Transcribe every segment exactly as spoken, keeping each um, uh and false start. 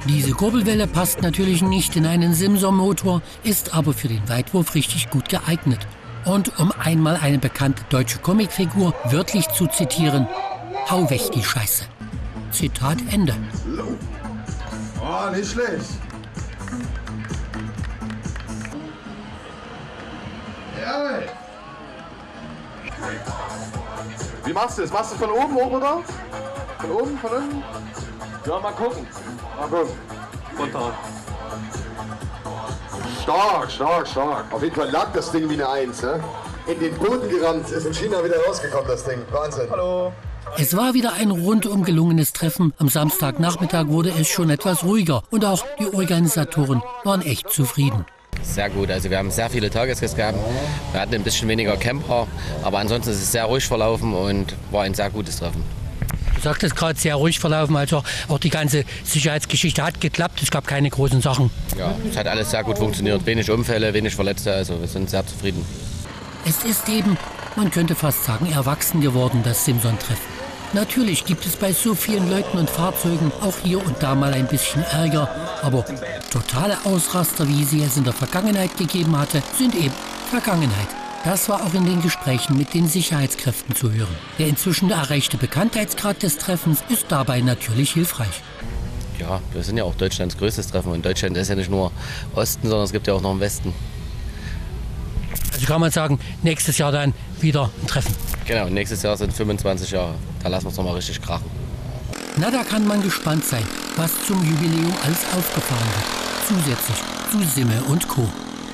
Diese Kurbelwelle passt natürlich nicht in einen Simson-Motor, ist aber für den Weitwurf richtig gut geeignet. Und um einmal eine bekannte deutsche Comicfigur wörtlich zu zitieren: Hau weg die Scheiße. Zitat Ende. Oh, nicht schlecht. Ja. Wie machst du das? Machst du von oben hoch, oder? Von oben, von unten? Ja, mal gucken. Mal gucken. Runter. Stark, stark, stark. Auf jeden Fall lag das Ding wie eine Eins, ne? In den Boden gerannt, ist in China wieder rausgekommen, das Ding. Wahnsinn. Hallo. Es war wieder ein rundum gelungenes Treffen. Am Samstagnachmittag wurde es schon etwas ruhiger und auch die Organisatoren waren echt zufrieden. Sehr gut, also wir haben sehr viele Tagesgäste gehabt. Wir hatten ein bisschen weniger Camper, aber ansonsten ist es sehr ruhig verlaufen und war ein sehr gutes Treffen. Du sagtest gerade, sehr ruhig verlaufen, also auch die ganze Sicherheitsgeschichte hat geklappt, es gab keine großen Sachen. Ja, es hat alles sehr gut funktioniert, wenig Unfälle, wenig Verletzte, also wir sind sehr zufrieden. Es ist eben, man könnte fast sagen, erwachsen geworden, das Simson-Treffen. Natürlich gibt es bei so vielen Leuten und Fahrzeugen auch hier und da mal ein bisschen Ärger, aber totale Ausraster, wie sie es in der Vergangenheit gegeben hatte, sind eben Vergangenheit. Das war auch in den Gesprächen mit den Sicherheitskräften zu hören. Der inzwischen erreichte Bekanntheitsgrad des Treffens ist dabei natürlich hilfreich. Ja, wir sind ja auch Deutschlands größtes Treffen und Deutschland ist ja nicht nur Osten, sondern es gibt ja auch noch einen Westen. Also kann man sagen, nächstes Jahr dann wieder ein Treffen. Genau, nächstes Jahr sind fünfundzwanzig Jahre. Da lassen wir es nochmal richtig krachen. Na, da kann man gespannt sein, was zum Jubiläum alles aufgefahren wird. Zusätzlich zu Simme und Co.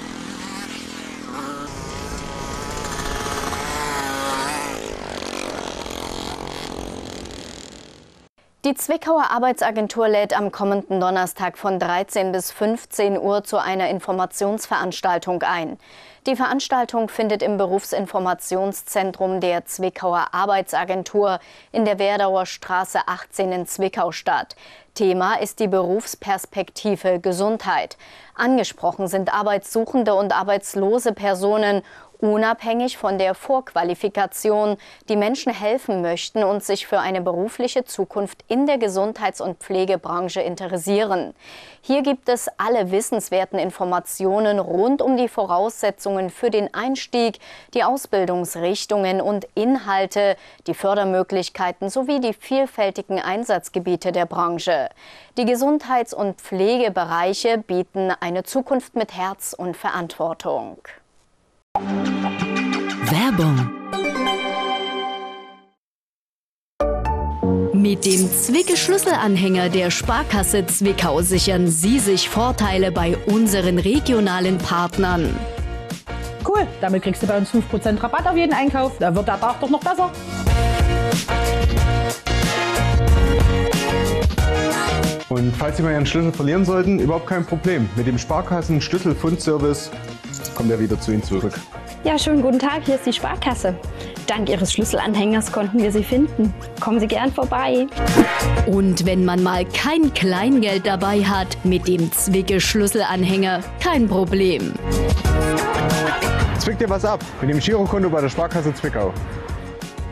Die Zwickauer Arbeitsagentur lädt am kommenden Donnerstag von dreizehn bis fünfzehn Uhr zu einer Informationsveranstaltung ein. Die Veranstaltung findet im Berufsinformationszentrum der Zwickauer Arbeitsagentur in der Werdauer Straße achtzehn in Zwickau statt. Thema ist die Berufsperspektive Gesundheit. Angesprochen sind arbeitssuchende und arbeitslose Personen, unabhängig von der Vorqualifikation, die Menschen helfen möchten und sich für eine berufliche Zukunft in der Gesundheits- und Pflegebranche interessieren. Hier gibt es alle wissenswerten Informationen rund um die Voraussetzungen für den Einstieg, die Ausbildungsrichtungen und Inhalte, die Fördermöglichkeiten sowie die vielfältigen Einsatzgebiete der Branche. Die Gesundheits- und Pflegebereiche bieten eine Zukunft mit Herz und Verantwortung. Werbung. Mit dem Zwicke-Schlüsselanhänger der Sparkasse Zwickau sichern Sie sich Vorteile bei unseren regionalen Partnern. Cool, damit kriegst du bei uns fünf Prozent Rabatt auf jeden Einkauf. Da wird der Tag doch noch besser. Und falls Sie mal Ihren Schlüssel verlieren sollten, überhaupt kein Problem. Mit dem Sparkassen-Schlüsselfundservice kommt er wieder zu Ihnen zurück. Ja, schönen guten Tag, hier ist die Sparkasse. Dank Ihres Schlüsselanhängers konnten wir Sie finden. Kommen Sie gern vorbei. Und wenn man mal kein Kleingeld dabei hat, mit dem Zwicke-Schlüsselanhänger kein Problem. Zwick dir was ab mit dem Girokonto bei der Sparkasse Zwickau.